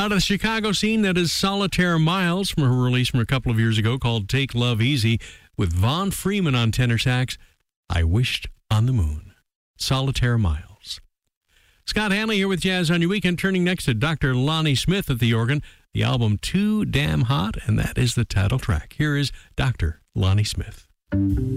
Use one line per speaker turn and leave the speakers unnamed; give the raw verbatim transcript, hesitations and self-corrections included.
Out of the Chicago scene, that is Solitaire Miles from her release from a couple of years ago called Take Love Easy with Vaughn Freeman on tenor sax. I Wished on the Moon. Solitaire Miles. Scott Hanley here with Jazz on Your Weekend, turning next to Doctor Lonnie Smith at the organ. The album Too Damn Hot, and that is the title track. Here is Doctor Lonnie Smith.